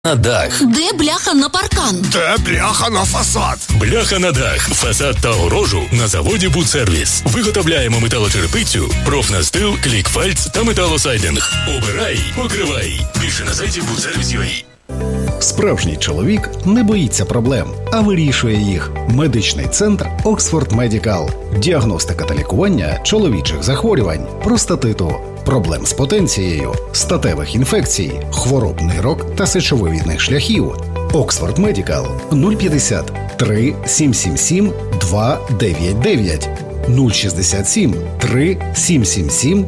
На дах. Де бляха на паркан? Де бляха на фасад? Бляха на дах, фасад та огорожу на заводі «Будсервіс». Виготовляємо металочерепицю, профнастил, клікфальц та металосайдинг. Обирай, покривай. Більше на сайті «Будсервіс.UA». Справжній чоловік не боїться проблем, а вирішує їх. Медичний центр Oxford Medical. Діагностика та лікування чоловічих захворювань, простатиту, проблем з потенцією, статевих інфекцій, хвороб нирок та сечовивідних шляхів. Oxford Medical 050 3777 299 067 3777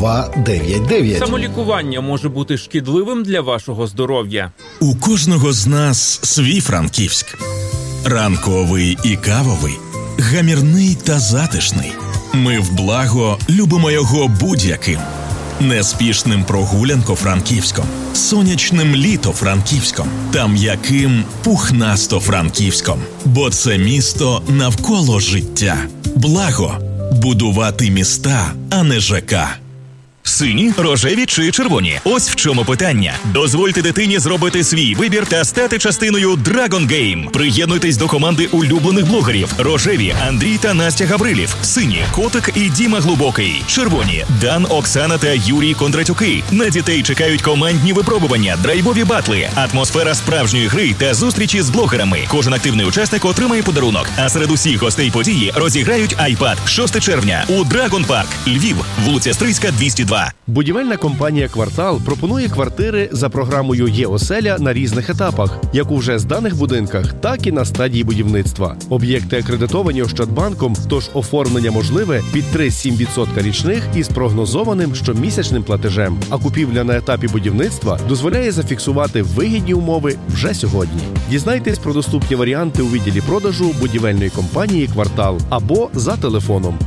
299. Самолікування може бути шкідливим для вашого здоров'я. У кожного з нас свій Франківськ. Ранковий і кавовий, гамірний та затишний. Ми в благо любимо його будь-яким. Неспішним прогулянко-франківськом, сонячним літо-франківськом та м'яким пухнасто-франківськом. Бо це місто навколо життя. Благо. Будувати міста, а не ЖК. Сині, рожеві чи червоні? Ось в чому питання. Дозвольте дитині зробити свій вибір та стати частиною Dragon Game. Приєднуйтесь до команди улюблених блогерів. Рожеві – Андрій та Настя Гаврилів. Сині – Котик і Діма Глибокий. Червоні – Дан, Оксана та Юрій Кондратюки. На дітей чекають командні випробування, драйвові батли, атмосфера справжньої гри та зустрічі з блогерами. Кожен активний учасник отримає подарунок. А серед усіх гостей події розіграють iPad. 6 червня у Dragon Park, Львів, вулиця Стрийська, 202. Будівельна компанія «Квартал» пропонує квартири за програмою «Є-оселя» на різних етапах, як у вже зданих будинках, так і на стадії будівництва. Об'єкти акредитовані Ощадбанком, тож оформлення можливе під 3,7% річних із прогнозованим щомісячним платежем. А купівля на етапі будівництва дозволяє зафіксувати вигідні умови вже сьогодні. Дізнайтесь про доступні варіанти у відділі продажу будівельної компанії «Квартал» або за телефоном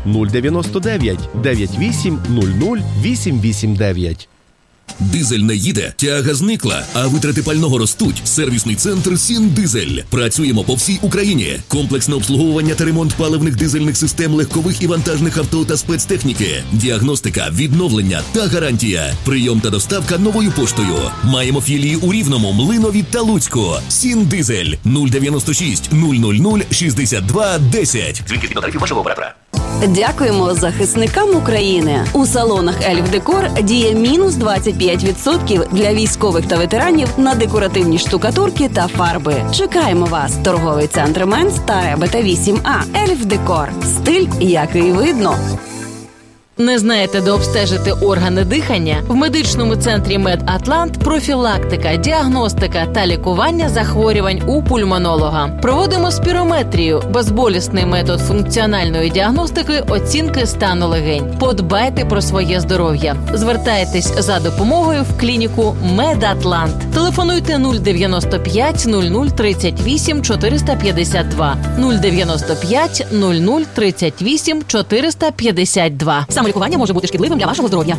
099 98 00 889. Дизель не їде, тяга зникла, а витрати пального ростуть. Сервісний центр «Сіндизель». Працюємо по всій Україні. Комплексне обслуговування та ремонт паливних дизельних систем легкових і вантажних авто та спецтехніки. Діагностика, відновлення та гарантія. Прийом та доставка новою поштою. Маємо філії у Рівному, Млинові та Луцьку. «Сіндизель» 096 000 62 10. Дзвінки згідно тарифів вашого оператора. Дякуємо захисникам України. У салонах «Ельф Декор» діє мінус 25% для військових та ветеранів на декоративні штукатурки та фарби. Чекаємо вас. Торговий центр «Менс» та Ребета 8А. «Ельф Декор». Стиль, який видно. Не знаєте, де обстежити органи дихання? В медичному центрі «Медатлант» профілактика, діагностика та лікування захворювань у пульмонолога. Проводимо спірометрію – безболісний метод функціональної діагностики, оцінки стану легень. Подбайте про своє здоров'я. Звертайтесь за допомогою в клініку «Медатлант». Телефонуйте 095 00 38 452. 095 00 38 452. Лікування може бути шкідливим для вашого здоров'я.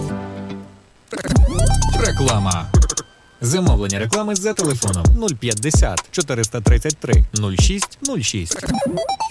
Реклама. Замовлення реклами за телефоном 050 433 06 06.